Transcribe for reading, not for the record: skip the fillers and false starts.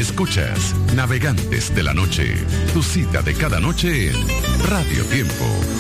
Escuchas Navegantes de la Noche, tu cita de cada noche en Radio Tiempo.